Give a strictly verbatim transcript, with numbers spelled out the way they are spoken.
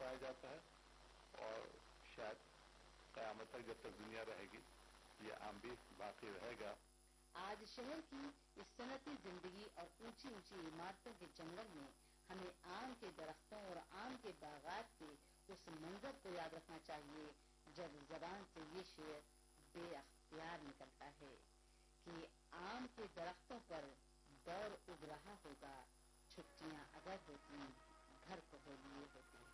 मनाया जाता है और शायद कयामत तक जब तक दुनिया रहेगी ये आम भी बाकी रहेगा। आज शहर की इस सनती जिंदगी और ऊंची ऊंची इमारतों के जंगल में हमें आम के दरख्तों और आम के बागात के उस मंजर को याद रखना चाहिए जब जबान से ये शेर बेअख्तियार निकलता है कि आम के दरख्तों पर दौर उग रहा होगा, छुट्टियां अगर होती घर को होलिये होती।